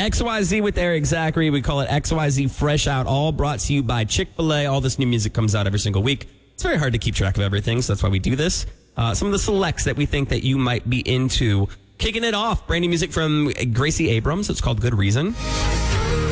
XYZ with Eric Zachary. We call it XYZ Fresh Out, all brought to you by Chick-fil-A. All this new music comes out every single week. It's very hard to keep track of everything, so that's why we do this. Some of the selects that we think that you might be into. Kicking it off, brand new music from Gracie Abrams. It's called Good Reason.